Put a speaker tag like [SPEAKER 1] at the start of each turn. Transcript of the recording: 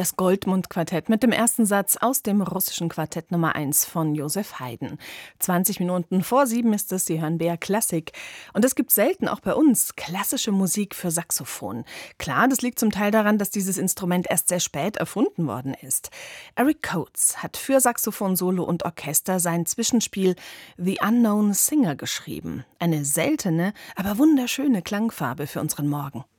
[SPEAKER 1] Das Goldmund-Quartett mit dem ersten Satz aus dem russischen Quartett Nummer 1 von Joseph Haydn. 20 Minuten vor 7 ist es, Sie hören BR Klassik. Und es gibt selten, auch bei uns, klassische Musik für Saxophon. Klar, das liegt zum Teil daran, dass dieses Instrument erst sehr spät erfunden worden ist. Eric Coates hat für Saxophon, Solo und Orchester sein Zwischenspiel The Unknown Singer geschrieben. Eine seltene, aber wunderschöne Klangfarbe für unseren Morgen.